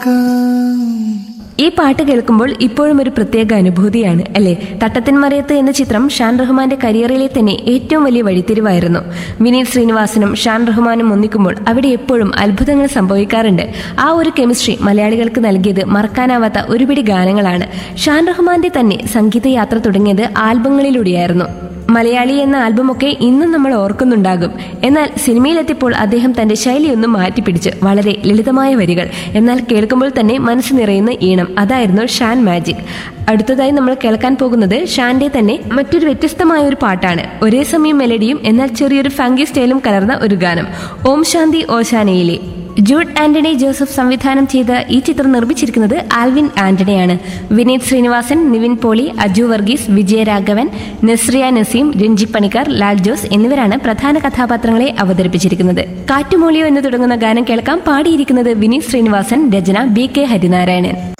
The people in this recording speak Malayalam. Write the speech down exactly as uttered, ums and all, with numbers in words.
ഈ പാട്ട് കേൾക്കുമ്പോൾ ഇപ്പോഴും ഒരു പ്രത്യേക അനുഭൂതിയാണ് അല്ലെ? തട്ടത്തിൻ മറയത്ത് എന്ന ചിത്രം ഷാൻ റഹ്മാന്റെ കരിയറിലെ തന്നെ ഏറ്റവും വലിയ വഴിത്തിരിവായിരുന്നു. വിനീത് ശ്രീനിവാസനും ഷാൻ റഹ്മാനും ഒന്നിക്കുമ്പോൾ അവിടെ എപ്പോഴും അത്ഭുതങ്ങൾ സംഭവിക്കാറുണ്ട്. ആ ഒരു കെമിസ്ട്രി മലയാളികൾക്ക് നൽകിയത് മറക്കാനാവാത്ത ഒരുപിടി ഗാനങ്ങളാണ്. ഷാൻ റഹ്മാന്റെ തന്നെ സംഗീതയാത്ര തുടങ്ങിയത് ആൽബങ്ങളിലൂടെയായിരുന്നു. മലയാളി എന്ന ആൽബമൊക്കെ ഇന്നും നമ്മൾ ഓർക്കുന്നുണ്ടാകും. എന്നാൽ സിനിമയിലെത്തിയപ്പോൾ അദ്ദേഹം തന്റെ ശൈലിയൊന്നും മാറ്റിപ്പിടിച്ച് വളരെ ലളിതമായ വരികൾ, എന്നാൽ കേൾക്കുമ്പോൾ തന്നെ മനസ്സ് നിറയുന്ന ഈണം, അതായിരുന്നു ഷാൻ മാജിക്. അടുത്തതായി നമ്മൾ കേൾക്കാൻ പോകുന്നത് ഷാന്റെ തന്നെ മറ്റൊരു വ്യത്യസ്തമായ ഒരു പാട്ടാണ്. ഒരേ സമയം മെലഡിയും എന്നാൽ ചെറിയൊരു ഫങ്കി സ്റ്റൈലും കലർന്ന ഒരു ഗാനം, ഓം ശാന്തി ഓശാനയിലെ. ജൂഡ് ആന്റണി ജോസഫ് സംവിധാനം ചെയ്ത ഈ ചിത്രം നിർമ്മിച്ചിരിക്കുന്നത് ആൽവിൻ ആന്റണിയാണ്. വിനീത് ശ്രീനിവാസൻ, നിവിൻ പോളി, അജു വർഗീസ്, വിജയരാഘവൻ, നസ്രിയ നസീം, രഞ്ജി പണിക്കർ, ലാൽ ജോസ് എന്നിവരാണ് പ്രധാന കഥാപാത്രങ്ങളെ അവതരിപ്പിച്ചിരിക്കുന്നത്. കാറ്റുമൂളിയോ എന്ന് തുടങ്ങുന്ന ഗാനം കേൾക്കാം. പാടിയിരിക്കുന്നത് വിനീത് ശ്രീനിവാസൻ, രചന ബി കെ ഹരിനാരായണൻ.